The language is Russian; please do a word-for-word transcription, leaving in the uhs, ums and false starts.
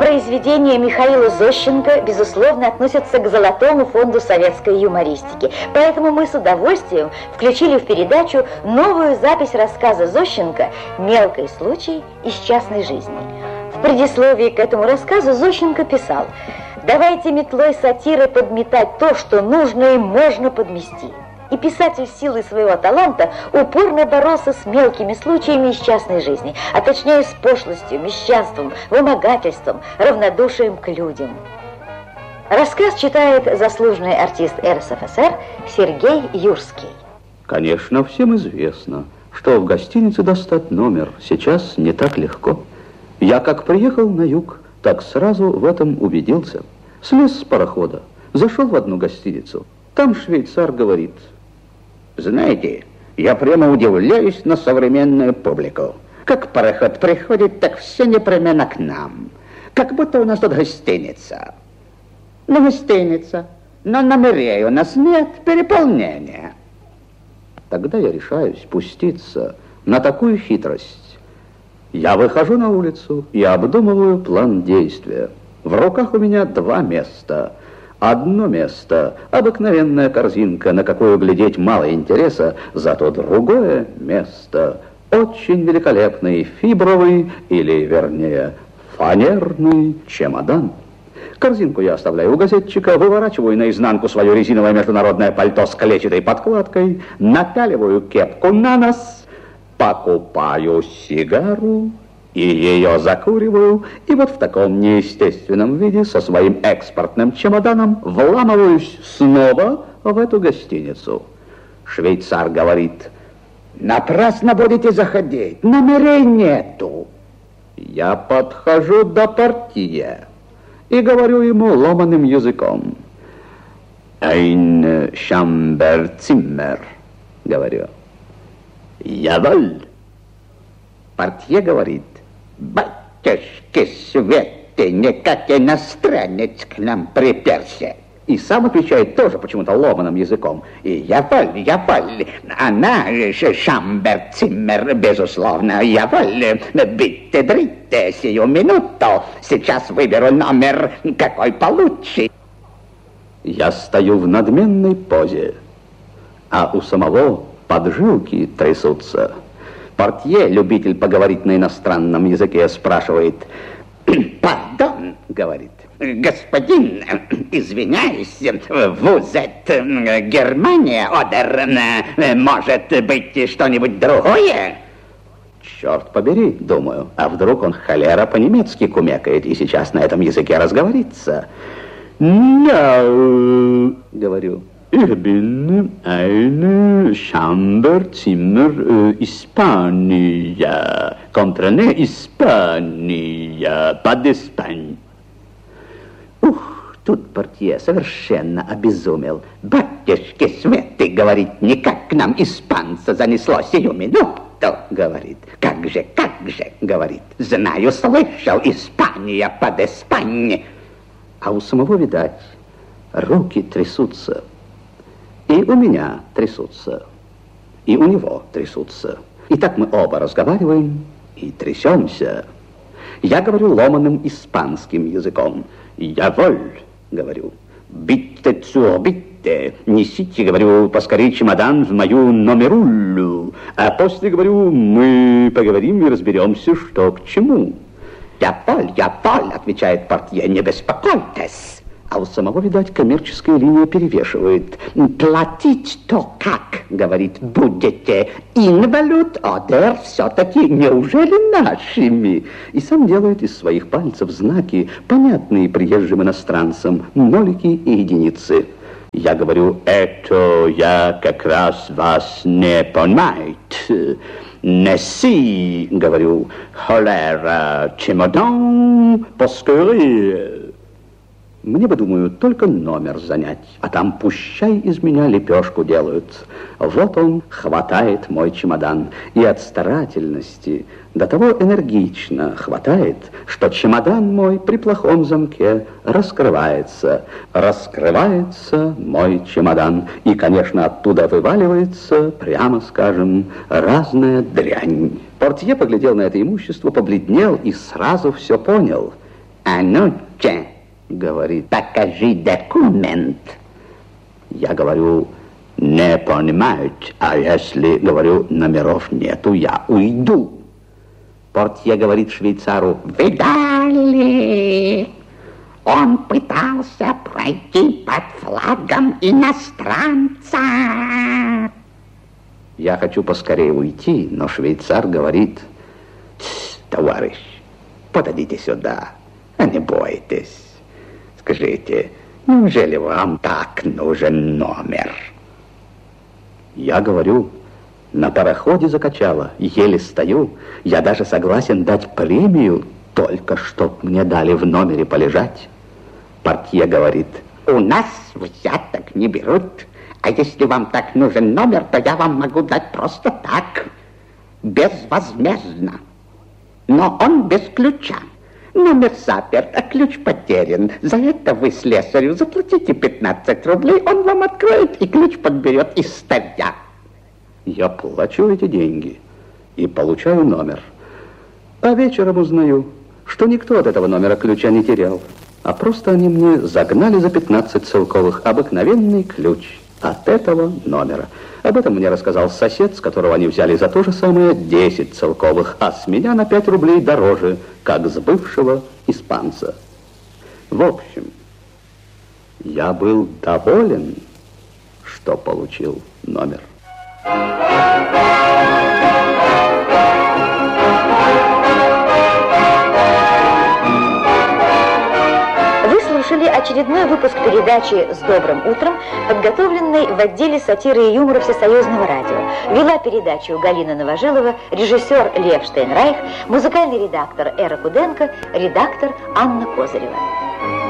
Произведения Михаила Зощенко, безусловно, относятся к золотому фонду советской юмористики. Поэтому мы с удовольствием включили в передачу новую запись рассказа Зощенко «Мелкий случай из частной жизни». В предисловии к этому рассказу Зощенко писал: «Давайте метлой сатиры подметать то, что нужно и можно подмести». И писатель силой своего таланта упорно боролся с мелкими случаями из частной жизни, а точнее с пошлостью, мещанством, вымогательством, равнодушием к людям. Рассказ читает заслуженный артист эр эс эф эс эр Сергей Юрский. Конечно, всем известно, что в гостинице достать номер сейчас не так легко. Я как приехал на юг, так сразу в этом убедился. Слез с парохода, зашел в одну гостиницу. Там швейцар говорит: знаете, я прямо удивляюсь на современную публику. Как пароход приходит, так все непременно к нам. Как будто у нас тут гостиница. Ну, гостиница, но номерей у нас нет, переполнения. Тогда я решаюсь пуститься на такую хитрость. Я выхожу на улицу и обдумываю план действия. В руках у меня два места. Одно место — обыкновенная корзинка, на какую глядеть мало интереса, зато другое место — очень великолепный фибровый, или, вернее, фанерный чемодан. Корзинку я оставляю у газетчика, выворачиваю наизнанку свое резиновое международное пальто с клетчатой подкладкой, напяливаю кепку на нос, покупаю сигару и ее закуриваю, и вот в таком неестественном виде со своим экспортным чемоданом вламываюсь снова в эту гостиницу. Швейцар говорит: напрасно будете заходить, номерей нету. Я подхожу до портье и говорю ему ломаным языком: «Ein Chamberzimmer», говорю. «Яволь». Портье говорит: батюшки Светы, никак иностранец к нам приперся. И сам отвечает тоже почему-то ломаным языком: яволь, яволь, она же Шамберциммер, безусловно, яволь, битте-дритте, сию минуту, сейчас выберу номер, какой получше. Я стою в надменной позе, а у самого поджилки трясутся. Портье, любитель поговорить на иностранном языке, спрашивает: «Пардон», — говорит, «господин, извиняюсь, вузет Германия, одер, может быть, что-нибудь другое?» Черт побери, думаю, а вдруг он холера по-немецки кумекает и сейчас на этом языке разговорится. «No», — говорю. Ich bin ein Chamberzimmer äh, Испания. Comprenez, Испания, pas d'Espagne. Ух, тут портье совершенно обезумел. «Батюшки Светы, — говорит, — никак к нам испанца занесло сию минуту, — говорит. Как же, как же, — говорит, — знаю, слышал, Испания, под Испаньей». А у самого, видать, руки трясутся. И у меня трясутся, и у него трясутся. И так мы оба разговариваем и трясемся. Я говорю ломаным испанским языком. «Яволь», — говорю, «битте цур битте», «несите», — говорю, «поскорее чемодан в мою номеруллю». А после, говорю, «мы поговорим и разберемся, что к чему». «Яволь, яволь», — отвечает портье, «не беспокойтесь». А у самого, видать, коммерческая линия перевешивает. «Платить-то как, — говорит, — будете инвалют, одер все-таки неужели нашими?» И сам делает из своих пальцев знаки, понятные приезжим иностранцам, нолики и единицы. Я говорю: «Это я как раз вас не понимает. Неси, — говорю, — холера, чемодан, поскорее». Мне бы, думаю, только номер занять, а там пущай из меня лепешку делают. Вот он хватает мой чемодан, и от старательности до того энергично хватает, что чемодан мой при плохом замке раскрывается. Раскрывается мой чемодан, и, конечно, оттуда вываливается, прямо скажем, разная дрянь. Портье поглядел на это имущество, побледнел и сразу все понял. А ну-ка, говорит, покажи документ. Я говорю, не понимают, а если, говорю, номеров нету, я уйду. Портье говорит швейцару, видали? Он пытался пройти под флагом иностранца. Я хочу поскорее уйти, но швейцар говорит, товарищ, подойдите сюда, а не бойтесь. Скажите, неужели вам так нужен номер? Я говорю, на пароходе закачало, еле стою. Я даже согласен дать премию, только чтоб мне дали в номере полежать. Портье говорит, у нас взяток не берут, а если вам так нужен номер, то я вам могу дать просто так, безвозмездно. Но он без ключа. Номер заперт, а ключ потерян. За это вы слесарю заплатите пятнадцать рублей, он вам откроет и ключ подберет из старья. Я плачу эти деньги и получаю номер. А вечером узнаю, что никто от этого номера ключа не терял, а просто они мне загнали за пятнадцать целковых обыкновенный ключ от этого номера. Об этом мне рассказал сосед, с которого они взяли за то же самое десять целковых, а с меня на пять рублей дороже, как с бывшего испанца. В общем, я был доволен, что получил номер. Вы слушали очередной выпуск передачи «С добрым утром», подготовленный в отделе сатиры и юмора Всесоюзного радио. Вела передачу Галина Новожилова, режиссер Лев Штейнрайх, музыкальный редактор Эра Куденко, редактор Анна Козырева.